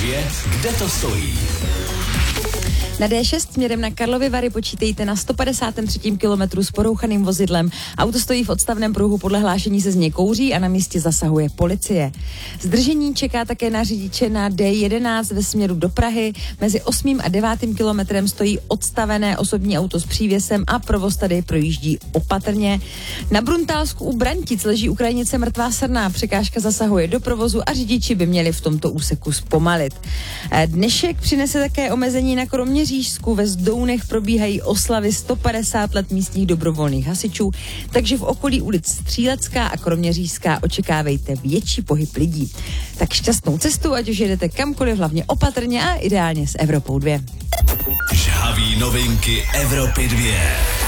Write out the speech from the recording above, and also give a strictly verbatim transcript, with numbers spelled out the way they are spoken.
dvě, kde to stojí? Na dé šest směrem na Karlovy Vary počítejte na sto padesátém třetím kilometru s porouchaným vozidlem. Auto stojí v odstavném pruhu, podle hlášení se z něj kouří a na místě zasahuje policie. Zdržení čeká také na řidiče na dé jedenáct ve směru do Prahy. Mezi osmým a devátým kilometrem stojí odstavené osobní auto s přívěsem a provoz tady projíždí opatrně. Na Bruntálsku u Brantic leží u krajnice mrtvá srna. Překážka zasahuje do provozu a řidiči by měli v tomto úseku zpomalit. Dnešek přinese také omezení na Kroměříži. Ve Zdounech probíhají oslavy sto padesát let místních dobrovolných hasičů, takže v okolí ulic Střílecká a Kroměřížská očekávejte větší pohyb lidí. Tak šťastnou cestu, ať už jedete kamkoliv, hlavně opatrně a ideálně s Evropou dvě. Žhavý novinky Evropy dvě.